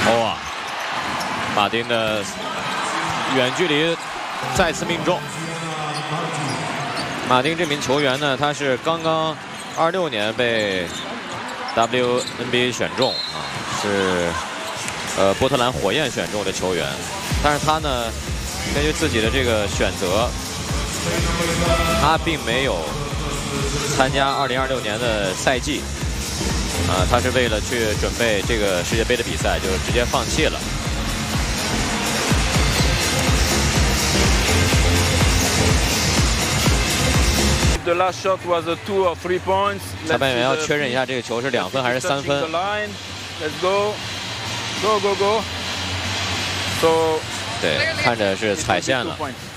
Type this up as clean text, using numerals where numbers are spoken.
哇，马丁的远距离再次命中。马丁这名球员呢，他是刚刚26年被 WNBA 选中啊，是波特兰火焰选中的球员，但是他呢，根据自己的这个选择，他并没有参加2026年的赛季。 他是为了去准备这个世界杯的比赛，就直接放弃了。 The last shot was a 2 or 3 points. 裁判员要确认一下这个球是2分还是3分。 Let's go, go, go, go. So 对，看着是踩线了。